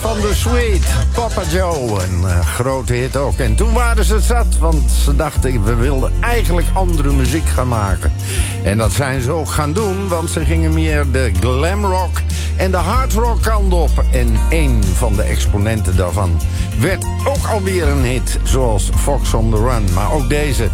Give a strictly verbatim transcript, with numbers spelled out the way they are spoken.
Van de Sweet, Papa Joe, een uh, grote hit ook. En toen waren ze zat, want ze dachten, we wilden eigenlijk andere muziek gaan maken. En dat zijn ze ook gaan doen, want ze gingen meer de glam rock en de hard rock kant op. En een van de exponenten daarvan werd ook alweer een hit, zoals Fox on the Run. Maar ook deze